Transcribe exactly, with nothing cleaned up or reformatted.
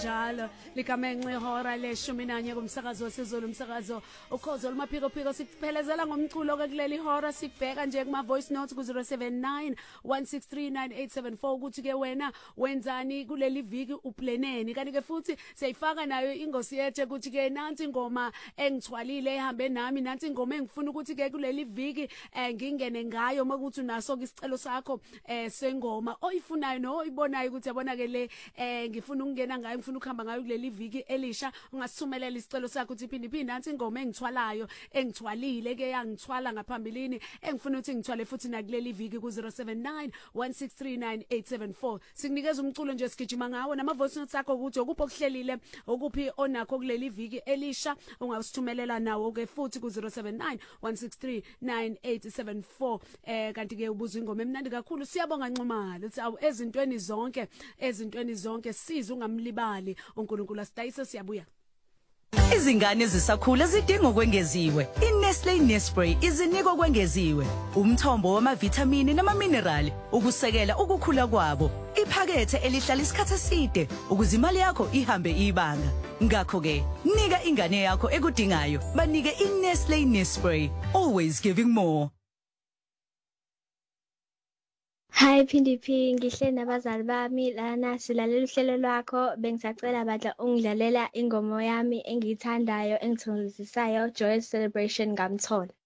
njalo ligamenxe ihora leshumi nanye kumsakazo siZulu umsakazo ukhozo lumaphiko phiko siphelezela ngomculo ke kuleli hora sibheka nje kuma voice notes ku zero seven nine one six three nine eight seven four ukuthi ke wena wenzani kuleli viki uplaneni kanti ke futhi siyifaka nayo ingosi yethe ukuthi ke nansi ingoma engithwalile ehambe nami nansi ingoma engifuna ukuthi ke kuleli viki ngingene ngayo makuthi unaso isicelo sakho eh sengoma oyifunayo no oyibonayo ukuthi yabona ke le eh ngifuna ukungena ngayo ngifuna ukuhamba ngayo kuleli viki elisha ungasithumelela isicelo sakho uthi phindi phindi nansi ingoma engithwalayo engithwalile ke yangithwala ngaphambilini engifuna ukuthi ngithwale futhi na kuleli viki ku zero seven nine one six three nine eight seven four sikunikeza umculo nje sigijima ngawo nama voice notes akho ukuthi okuphi okuhlelile okuphi onakho kuleli viki elisha ungasithumelela nawo ke futhi ku zero seven nine one six three nine eight seven four eh kanti ke ubuza ingoma emnandi kakhulu siyabonga Nxumalo uthi awu ezintweni zonke ezintweni zonke siza ungamlibali uNkulunkulu asidayise siyabuya. Izingane ezisakhula zidinga okwengeziwe. iNestlé Nespray izinika okwengeziwe. Umthombo wamavitamini namaminerali ukusekela ukukhula kwabo. Iphakethe elihlala isikhathi eside ukuze imali yakho ihambe ibanga. Ngakho ke, nika ingane yakho ekudingayo. Banike iNestlé Nespray. Always giving more. Hi Phindi Phi, ngihle nabazali bami lana silalela uhlelo lwakho bengisacela badla ungidlalela ingoma yami engiyithandayo engithokozisayo Joy Celebration ngamthola.